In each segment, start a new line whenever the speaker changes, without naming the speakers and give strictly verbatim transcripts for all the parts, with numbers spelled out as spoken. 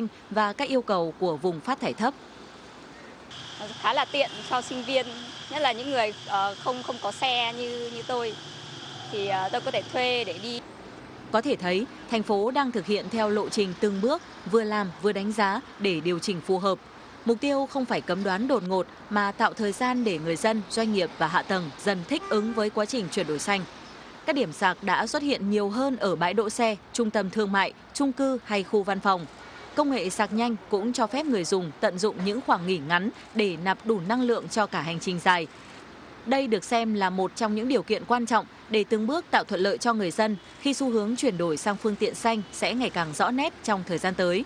xanh và các yêu cầu của vùng phát thải thấp.
Khá là tiện cho sinh viên, nhất là những người uh, không không có xe như như tôi, thì uh, tôi có thể thuê để đi.
Có thể thấy, thành phố đang thực hiện theo lộ trình từng bước, vừa làm vừa đánh giá để điều chỉnh phù hợp. Mục tiêu không phải cấm đoán đột ngột mà tạo thời gian để người dân, doanh nghiệp và hạ tầng dần thích ứng với quá trình chuyển đổi xanh. Các điểm sạc đã xuất hiện nhiều hơn ở bãi đỗ xe, trung tâm thương mại, chung cư hay khu văn phòng. Công nghệ sạc nhanh cũng cho phép người dùng tận dụng những khoảng nghỉ ngắn để nạp đủ năng lượng cho cả hành trình dài. Đây được xem là một trong những điều kiện quan trọng để từng bước tạo thuận lợi cho người dân khi xu hướng chuyển đổi sang phương tiện xanh sẽ ngày càng rõ nét trong thời gian tới.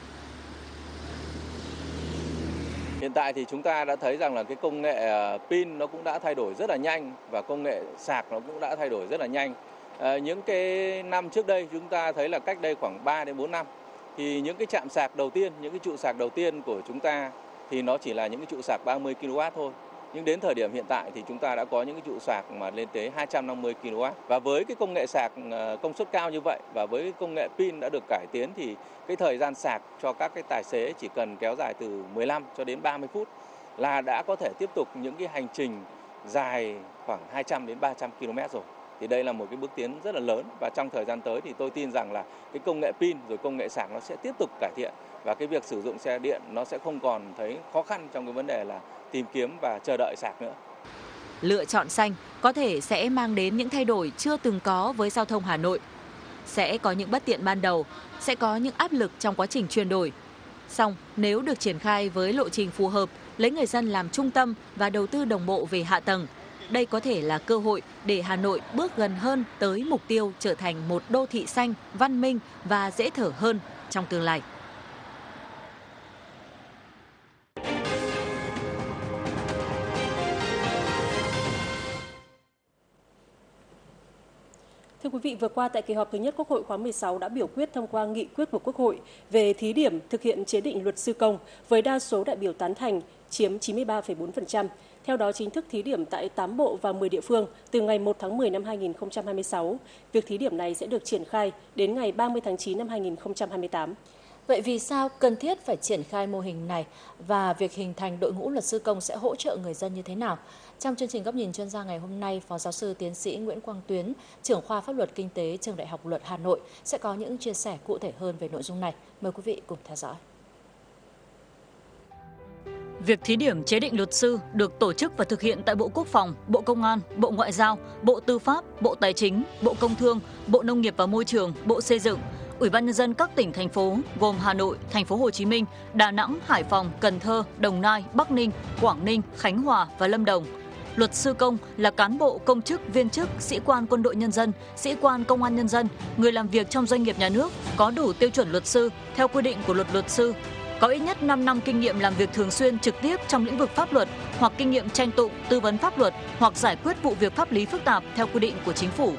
Hiện tại thì chúng ta đã thấy rằng là cái công nghệ pin nó cũng đã thay đổi rất là nhanh và công nghệ sạc nó cũng đã thay đổi rất là nhanh. À, những cái năm trước đây chúng ta thấy là cách đây khoảng ba đến bốn năm thì những cái trạm sạc đầu tiên, những cái trụ sạc đầu tiên của chúng ta thì nó chỉ là những cái trụ sạc ba mươi ki lô oát thôi. Nhưng đến thời điểm hiện tại thì chúng ta đã có những cái trụ sạc mà lên tới hai trăm năm mươi ki lô oát. Và với cái công nghệ sạc công suất cao như vậy và với cái công nghệ pin đã được cải tiến thì cái thời gian sạc cho các cái tài xế chỉ cần kéo dài từ mười lăm cho đến ba mươi phút là đã có thể tiếp tục những cái hành trình dài khoảng hai trăm đến ba trăm ki lô mét rồi. Thì đây là một cái bước tiến rất là lớn và trong thời gian tới thì tôi tin rằng là cái công nghệ pin rồi công nghệ sạc nó sẽ tiếp tục cải thiện và cái việc sử dụng xe điện nó sẽ không còn thấy khó khăn trong cái vấn đề là tìm kiếm và chờ đợi sạc nữa.
Lựa chọn xanh có thể sẽ mang đến những thay đổi chưa từng có với giao thông Hà Nội. Sẽ có những bất tiện ban đầu, sẽ có những áp lực trong quá trình chuyển đổi. Song nếu được triển khai với lộ trình phù hợp, lấy người dân làm trung tâm và đầu tư đồng bộ về hạ tầng, đây có thể là cơ hội để Hà Nội bước gần hơn tới mục tiêu trở thành một đô thị xanh, văn minh và dễ thở hơn trong tương lai.
Thưa quý vị, vừa qua tại kỳ họp thứ nhất Quốc hội khóa mười sáu đã biểu quyết thông qua nghị quyết của Quốc hội về thí điểm thực hiện chế định luật sư công với đa số đại biểu tán thành chiếm chín mươi ba phẩy bốn phần trăm. Theo đó, chính thức thí điểm tại tám bộ và mười địa phương từ ngày một tháng mười năm hai nghìn không trăm hai mươi sáu. Việc thí điểm này sẽ được triển khai đến ngày ba mươi tháng chín năm hai nghìn không trăm hai mươi tám.
Vậy vì sao cần thiết phải triển khai mô hình này và việc hình thành đội ngũ luật sư công sẽ hỗ trợ người dân như thế nào? Trong chương trình Góc nhìn chuyên gia ngày hôm nay, Phó Giáo sư Tiến sĩ Nguyễn Quang Tuyến, trưởng khoa Pháp luật Kinh tế Trường Đại học Luật Hà Nội sẽ có những chia sẻ cụ thể hơn về nội dung này. Mời quý vị cùng theo dõi.
Việc thí điểm chế định luật sư được tổ chức và thực hiện tại Bộ Quốc phòng, Bộ Công an, Bộ Ngoại giao, Bộ Tư pháp, Bộ Tài chính, Bộ Công thương, Bộ Nông nghiệp và Môi trường, Bộ Xây dựng, Ủy ban nhân dân các tỉnh thành phố gồm Hà Nội, Thành phố Hồ Chí Minh, Đà Nẵng, Hải Phòng, Cần Thơ, Đồng Nai, Bắc Ninh, Quảng Ninh, Khánh Hòa và Lâm Đồng. Luật sư công là cán bộ, công chức, viên chức, sĩ quan quân đội nhân dân, sĩ quan công an nhân dân, người làm việc trong doanh nghiệp nhà nước có đủ tiêu chuẩn luật sư theo quy định của luật luật sư, có ít nhất năm năm kinh nghiệm làm việc thường xuyên trực tiếp trong lĩnh vực pháp luật hoặc kinh nghiệm tranh tụng, tư vấn pháp luật hoặc giải quyết vụ việc pháp lý phức tạp theo quy định của chính phủ.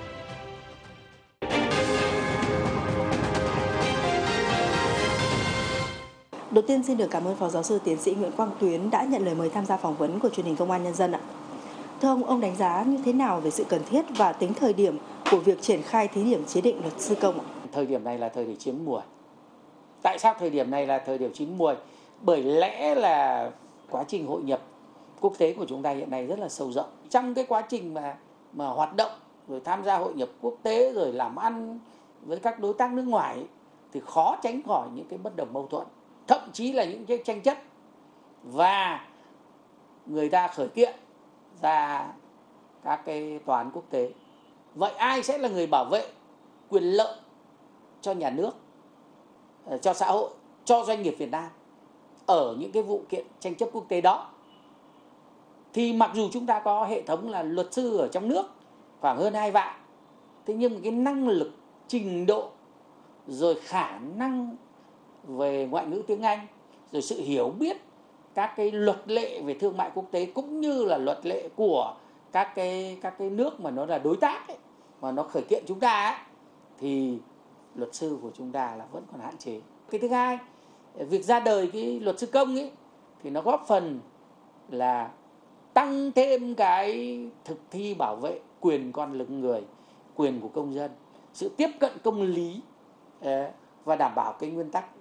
Đầu tiên xin được cảm ơn Phó Giáo sư Tiến sĩ Nguyễn Quang Tuyến đã nhận lời mời tham gia phỏng vấn của truyền hình Công an Nhân dân ạ. Thưa ông, ông đánh giá như thế nào về sự cần thiết và tính thời điểm của việc triển khai thí điểm chế định luật sư công ạ?
Thời điểm này là thời điểm chín mùi. Tại sao thời điểm này là thời điểm chín mùi? Bởi lẽ là quá trình hội nhập quốc tế của chúng ta hiện nay rất là sâu rộng. Trong cái quá trình mà mà hoạt động rồi tham gia hội nhập quốc tế rồi làm ăn với các đối tác nước ngoài thì khó tránh khỏi những cái bất đồng mâu thuẫn, thậm chí là những cái tranh chấp, và người ta khởi kiện ra các cái tòa án quốc tế. Vậy ai sẽ là người bảo vệ quyền lợi cho nhà nước, cho xã hội, cho doanh nghiệp Việt Nam ở những cái vụ kiện tranh chấp quốc tế đó? Thì mặc dù chúng ta có hệ thống là luật sư ở trong nước khoảng hơn hai vạn, thế nhưng cái năng lực, trình độ, rồi khả năng về ngoại ngữ tiếng Anh, rồi sự hiểu biết các cái luật lệ về thương mại quốc tế cũng như là luật lệ của các cái các cái nước mà nó là đối tác ấy, mà nó khởi kiện chúng ta ấy, thì luật sư của chúng ta là vẫn còn hạn chế. Cái thứ hai, việc ra đời cái luật sư công ấy thì nó góp phần là tăng thêm cái thực thi bảo vệ quyền con lực người, quyền của công dân, sự tiếp cận công lý và đảm bảo cái nguyên tắc